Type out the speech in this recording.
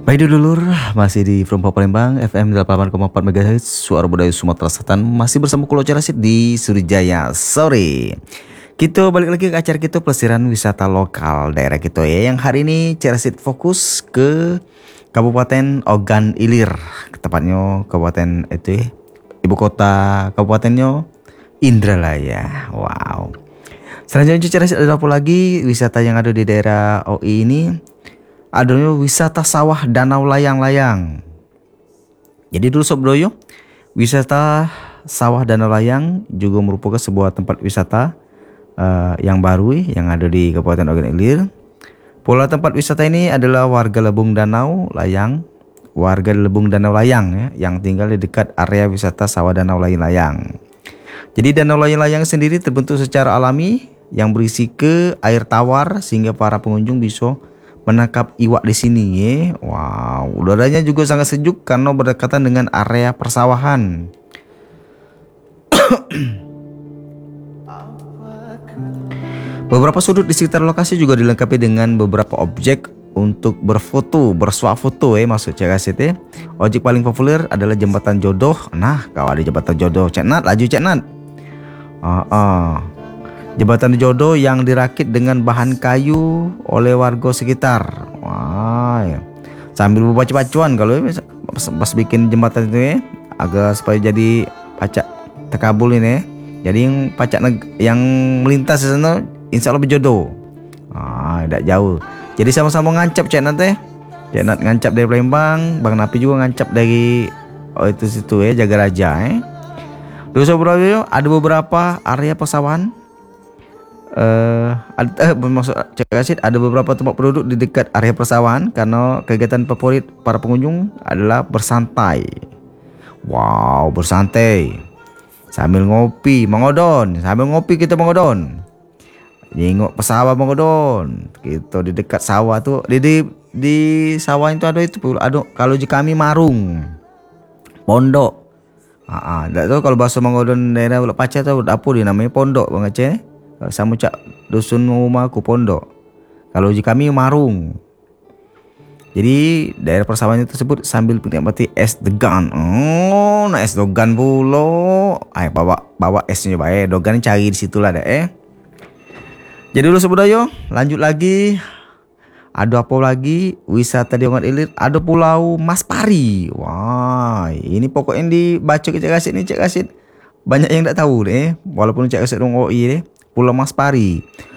Baik dulur, masih di From Palembang FM 88,4 MHz Suara Budaya Sumatera Selatan. Masih bersama Kulo Cerasit di Surijaya sore. Kita balik lagi ke acara kita pelesiran wisata lokal daerah kita ya. Yang hari ini Cerasit fokus ke Kabupaten Ogan Ilir. Tepatnya kabupaten itu ya, ibu kota kabupatennya Indralaya. Wow. Selanjutnya Cerasit ada apa lagi wisata yang ada di daerah OI ini? Adanya wisata sawah danau layang-layang. Jadi dulu Sob Doyo, wisata sawah danau layang juga merupakan sebuah tempat wisata yang baru yang ada di Kabupaten Ogan Ilir. Pola tempat wisata ini adalah warga Lebung Danau Layang, ya, yang tinggal di dekat area wisata sawah danau layang-layang. Jadi danau layang-layang sendiri terbentuk secara alami yang berisi ke air tawar sehingga para pengunjung bisa menangkap iwak di sini ya. Wow, udaranya juga sangat sejuk karena berdekatan dengan area persawahan. Beberapa sudut di sekitar lokasi juga dilengkapi dengan beberapa objek untuk bersuah foto ya, maksud Cerasit ya. Objek paling populer adalah jembatan jodoh. Nah, kalau ada jembatan jodoh, Cek Nat, laju Cek Nat. Jembatan jodoh yang dirakit dengan bahan kayu oleh warga sekitar. Wah, ya. Sambil berbaca-bacuan kalau pas bikin jembatan itu ya, agak supaya jadi pacak terkabul ini ya. Jadi yang pacak yang melintas di sana insya Allah berjodoh. Tidak jauh. Jadi sama-sama ngancap Cek Nat ya. Cek Nat ngancap dari Palembang, Bang Napi juga ngancap dari itu situ ya, Jaga Raja ya. Terus ada beberapa area persawahan. Maksud Cerasit ada beberapa tempat penduduk di dekat area persawahan karena kegiatan favorit para pengunjung adalah bersantai. Wow, bersantai sambil ngopi, mengodon. Sambil ngopi kita mengodon. Nengok pesawat mengodon. Gitu di dekat sawah tuh. Di sawah itu ada kalau di kami marung. Pondok. Enggak tahu kalau bahasa mengodon daerah Ulak Paca tuh apa dia namanya pondok Bang Aceh. Sama cak dusun rumahku pondok. Kalau di kami marung. Jadi daerah persawahan tersebut sambil menikmati es degan. Nah es dogan pula. Ayo bawa esnya baik. Dogan cari di situlah deh. Jadi dulu Sebudayo, lanjut lagi. Ada apa lagi? Wisata di Ogan Ilir. Ada Pulau Mas Pari. Wah, ini pokoknya dibaca ke Cerasit nih Cerasit. Banyak yang tak tahu deh. Walaupun Cerasit dong OI deh. Pulau Mas Pari.